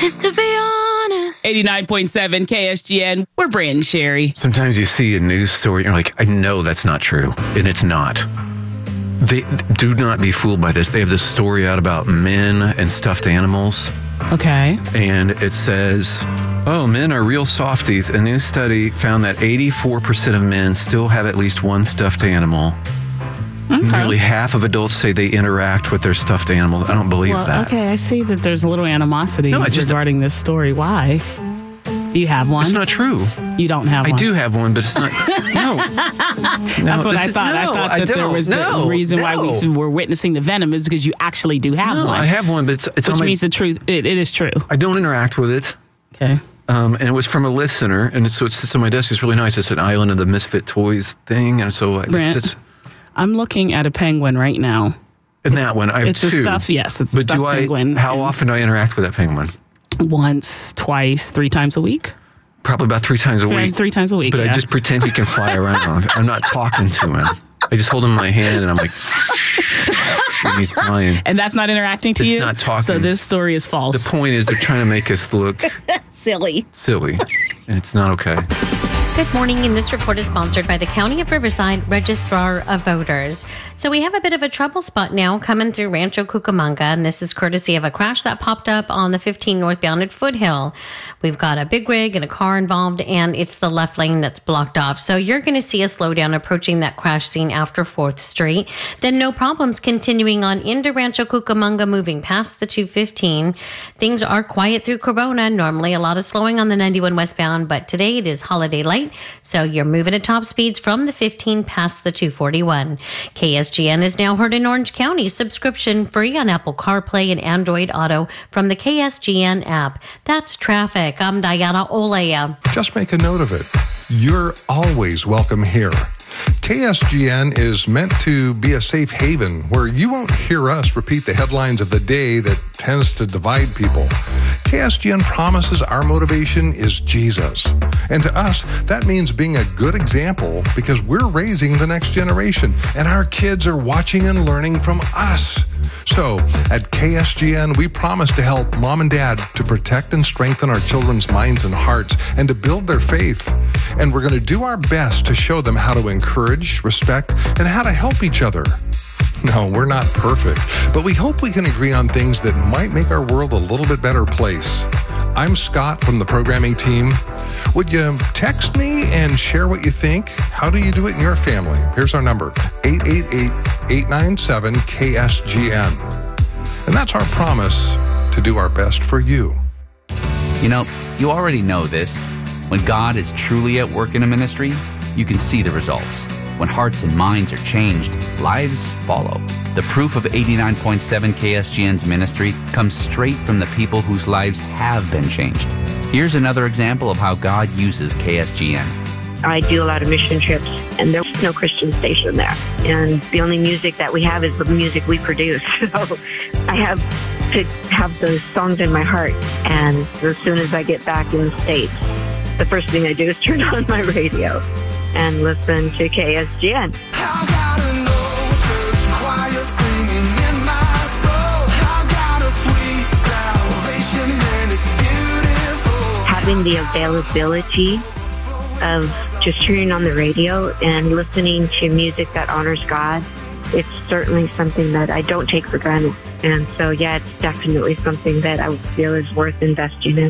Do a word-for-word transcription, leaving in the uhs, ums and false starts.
is to be honest. eighty-nine point seven K S G N. We're Brandon Sherry. Sometimes you see a news story and you're like, I know that's not true. And it's not. They do not be fooled by this. They have this story out about men and stuffed animals. Okay. And it says, oh, men are real softies. A new study found that eighty-four percent of men still have at least one stuffed animal. Okay. Nearly half of adults say they interact with their stuffed animals. I don't believe well, that. Okay, I see that there's a little animosity no, I just, regarding this story. Why? Do you have one? It's not true. You don't have I one? I do have one, but it's not. No. no That's what I is, thought. No, I thought I that don't. there was no, the reason no. why we were witnessing the venom is because you actually do have no, one. I have one, but it's, it's Which on my, means the truth. It, it is true. I don't interact with it. Okay. Um, and it was from a listener, and it's, so it sits on my desk. It's really nice. It's an Island of the Misfit Toys thing, and so Brent, it's, it's I'm looking at a penguin right now. And it's, that one, I have it's two. It's a stuff, yes. It's but a stuffed do I, penguin. How often do I interact with that penguin? Once, twice, three times a week. Probably about three times a three, week. Three times a week, But yeah. I just pretend he can fly around. I'm not talking to him. I just hold him in my hand and I'm like, and he's flying. And that's not interacting to it's you? It's not talking. So this story is false. The point is they're trying to make us look silly. Silly. And it's not okay. Good morning, and this report is sponsored by the County of Riverside Registrar of Voters. So we have a bit of a trouble spot now coming through Rancho Cucamonga, and this is courtesy of a crash that popped up on the fifteen northbound at Foothill. We've got a big rig and a car involved, and it's the left lane that's blocked off. So you're going to see a slowdown approaching that crash scene after fourth Street. Then no problems continuing on into Rancho Cucamonga, moving past the two fifteen. Things are quiet through Corona. Normally a lot of slowing on the ninety-one westbound, but today it is holiday light. So you're moving at top speeds from the fifteen past the two forty-one. K S G N is now heard in Orange County, subscription free on Apple CarPlay and Android Auto from the K S G N app. That's traffic. I'm Diana Olea. Just make a note of it. You're always welcome here. K S G N is meant to be a safe haven where you won't hear us repeat the headlines of the day that tends to divide people. K S G N promises our motivation is Jesus. And to us, that means being a good example because we're raising the next generation and our kids are watching and learning from us. So at K S G N, we promise to help mom and dad to protect and strengthen our children's minds and hearts and to build their faith. And we're going to do our best to show them how to encourage, respect, and how to help each other. No, we're not perfect, but we hope we can agree on things that might make our world a little bit better place. I'm Scott from the programming team. Would you text me and share what you think? How do you do it in your family? Here's our number, eight eight eight, eight nine seven, K S G N. And that's our promise to do our best for you. You know, you already know this. When God is truly at work in a ministry, you can see the results. When hearts and minds are changed, lives follow. The proof of eighty-nine point seven K S G N's ministry comes straight from the people whose lives have been changed. Here's another example of how God uses K S G N. I do a lot of mission trips, and there's no Christian station there. And the only music that we have is the music we produce. So I have to have those songs in my heart. And as soon as I get back in the States, the first thing I do is turn on my radio and listen to K S G N. Having the availability of just turning on the radio and listening to music that honors God, it's certainly something that I don't take for granted. And so, yeah, it's definitely something that I feel is worth investing in.